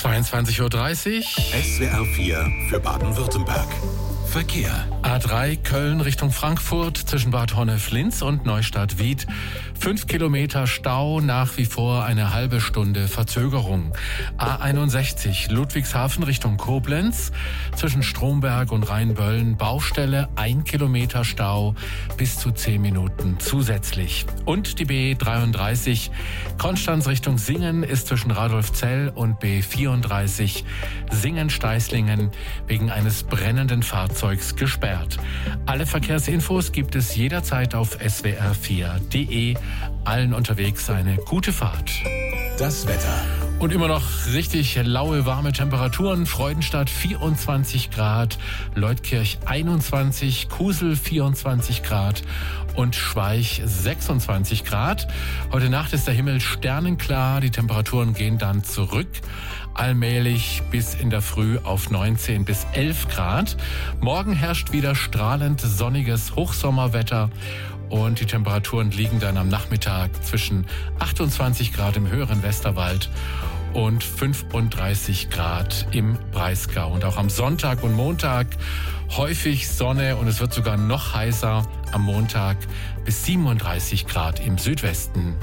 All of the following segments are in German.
22:30 Uhr. SWR 4 für Baden-Württemberg. Verkehr. A3 Köln Richtung Frankfurt zwischen Bad Honnef-Linz und Neustadt-Wied. 5 Kilometer Stau, nach wie vor eine halbe Stunde Verzögerung. A61 Ludwigshafen Richtung Koblenz zwischen Stromberg und Rheinböllen. Baustelle, 1 Kilometer Stau, bis zu 10 Minuten zusätzlich. Und die B33 Konstanz Richtung Singen ist zwischen Radolfzell und B34 Singen-Steißlingen wegen eines brennenden Fahrzeugs gesperrt. Alle Verkehrsinfos gibt es jederzeit auf swr4.de. Allen unterwegs eine gute Fahrt. Das Wetter. Und immer noch richtig laue, warme Temperaturen. Freudenstadt 24 Grad, Leutkirch 21, Kusel 24 Grad und Schweich 26 Grad. Heute Nacht ist der Himmel sternenklar. Die Temperaturen gehen dann zurück. Allmählich bis in der Früh auf 19 bis 11 Grad. Morgen herrscht wieder strahlend sonniges Hochsommerwetter. Und die Temperaturen liegen dann am Nachmittag zwischen 28 Grad im höheren Westerwald und 35 Grad im Breisgau. Und auch am Sonntag und Montag häufig Sonne und es wird sogar noch heißer am Montag bis 37 Grad im Südwesten.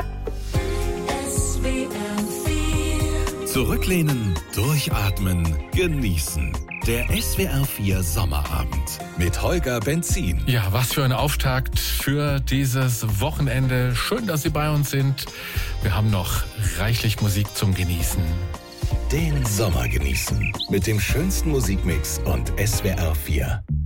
Zurücklehnen, durchatmen, genießen. Der SWR 4 Sommerabend mit Holger Benzin. Ja, was für ein Auftakt für dieses Wochenende. Schön, dass Sie bei uns sind. Wir haben noch reichlich Musik zum Genießen. Den Sommer genießen mit dem schönsten Musikmix und SWR 4.